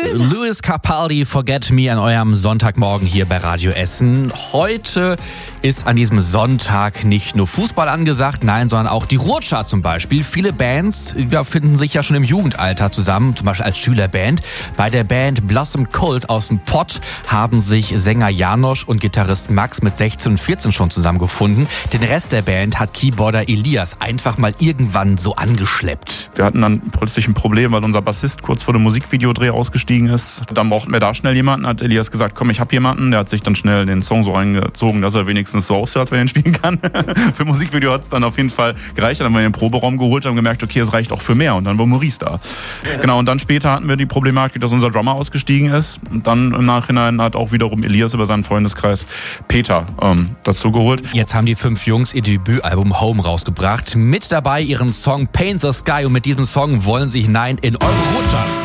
Lewis Capaldi, Forget Me an eurem Sonntagmorgen hier bei Radio Essen. Heute ist an diesem Sonntag nicht nur Fußball angesagt, nein, sondern auch die Ruhrcharts zum Beispiel. Viele Bands finden sich ja schon im Jugendalter zusammen, zum Beispiel als Schülerband. Bei der Band Blossom Cult aus dem Pott haben sich Sänger Janosch und Gitarrist Max mit 16 und 14 schon zusammengefunden. Den Rest der Band hat Keyboarder Elias einfach mal irgendwann so angeschleppt. Wir hatten dann plötzlich ein Problem, weil unser Bassist kurz vor dem Musikvideodreh ausgestiegen ist. Dann brauchten wir da schnell jemanden, hat Elias gesagt, komm, ich hab jemanden. Der hat sich dann schnell den Song so reingezogen, dass er wenigstens so aussieht, als wenn er ihn spielen kann. Für Musikvideo hat es dann auf jeden Fall gereicht. Dann haben wir den Proberaum geholt und gemerkt, okay, es reicht auch für mehr. Und dann war Maurice da. Genau, und dann später hatten wir die Problematik, dass unser Drummer ausgestiegen ist. Und dann im Nachhinein hat auch wiederum Elias über seinen Freundeskreis Peter dazu geholt. Jetzt haben die 5 Jungs ihr Debütalbum Home rausgebracht. Mit dabei ihren Song Paint the Sky. Und mit diesem Song wollen sie hinein in eure Ruhrcharts.